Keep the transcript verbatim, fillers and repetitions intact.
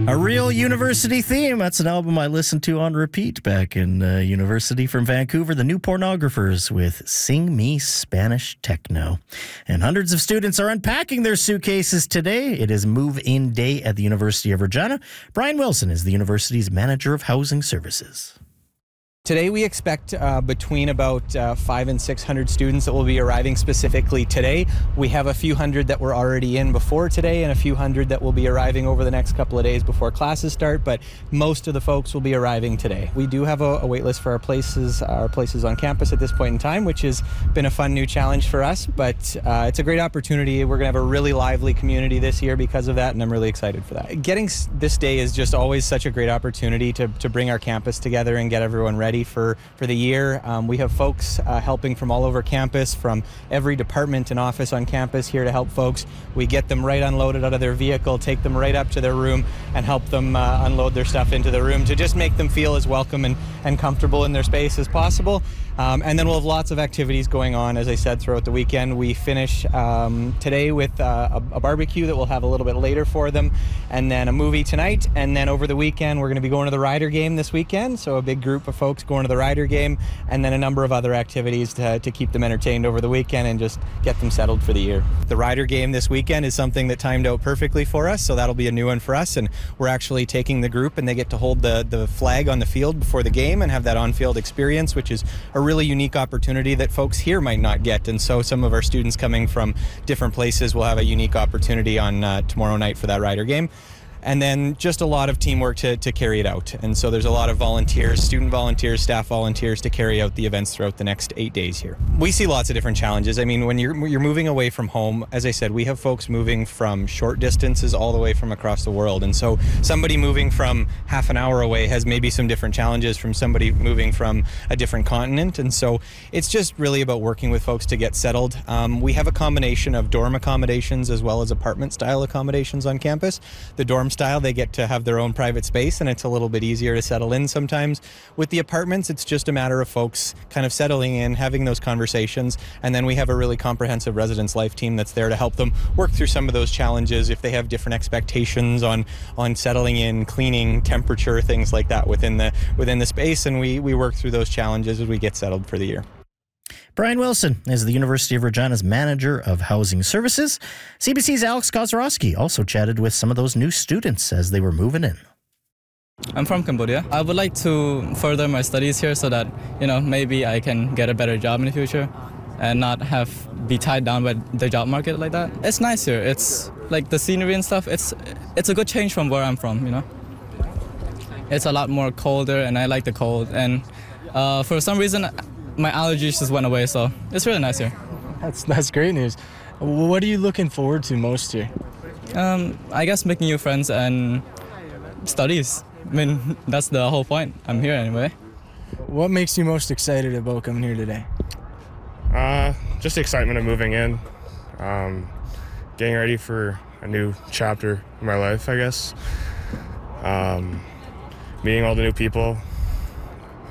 A real university theme. That's an album I listened to on repeat back in uh, university from Vancouver. The New Pornographers with Sing Me Spanish Techno. And hundreds of students are unpacking their suitcases today. It is move-in day at the University of Regina. Brian Wilson is the university's manager of housing services. Today we expect uh, between about uh, five and six hundred students that will be arriving specifically today. We have a few hundred that were already in before today and a few hundred that will be arriving over the next couple of days before classes start, but most of the folks will be arriving today. We do have a, a wait list for our places, our places on campus at this point in time, which has been a fun new challenge for us, but uh, it's a great opportunity. We're going to have a really lively community this year because of that, and I'm really excited for that. Getting this day is just always such a great opportunity to, to bring our campus together and get everyone ready for, for the year. Um, we have folks uh, helping from all over campus, from every department and office on campus here to help folks. We get them right unloaded out of their vehicle, take them right up to their room and help them uh, unload their stuff into the room to just make them feel as welcome and, and comfortable in their space as possible. Um, and then we'll have lots of activities going on, as I said, throughout the weekend. We finish um, today with uh, a, a barbecue that we'll have a little bit later for them, and then a movie tonight. And then over the weekend, we're going to be going to the Rider game this weekend. So a big group of folks going to the Rider game, and then a number of other activities to, to keep them entertained over the weekend and just get them settled for the year. The Rider game this weekend is something that timed out perfectly for us, so that'll be a new one for us. And we're actually taking the group, and they get to hold the, the flag on the field before the game and have that on-field experience, which is a really unique opportunity that folks here might not get. And so some of our students coming from different places will have a unique opportunity on uh, tomorrow night for that Rider game. And then just a lot of teamwork to, to carry it out. And so there's a lot of volunteers, student volunteers, staff volunteers to carry out the events throughout the next eight days here. We see lots of different challenges. I mean, when you're, you're moving away from home, as I said, we have folks moving from short distances all the way from across the world. And so somebody moving from half an hour away has maybe some different challenges from somebody moving from a different continent. And so it's just really about working with folks to get settled. Um, we have a combination of dorm accommodations as well as apartment style accommodations on campus. The dorm style, they get to have their own private space, and it's a little bit easier to settle in sometimes. With the apartments, it's just a matter of folks kind of settling in, having those conversations, and then we have a really comprehensive residence life team that's there to help them work through some of those challenges if they have different expectations on on settling in, cleaning, temperature, things like that within the within the space, and we we work through those challenges as we get settled for the year. Brian Wilson is the University of Regina's manager of housing services. C B C's Alex Kozorowski also chatted with some of those new students as they were moving in. I'm from Cambodia. I would like to further my studies here so that, you know, maybe I can get a better job in the future and not have be tied down by the job market like that. It's nice here. It's like the scenery and stuff. It's it's a good change from where I'm from, you know. It's a lot more colder, and I like the cold. And uh, for some reason, my allergies just went away, so it's really nice here. That's that's great news. What are you looking forward to most here? Um, I guess making new friends and studies. I mean, that's the whole point. I'm here anyway. What makes you most excited about coming here today? Uh, just the excitement of moving in, um, getting ready for a new chapter in my life, I guess. Um, meeting all the new people,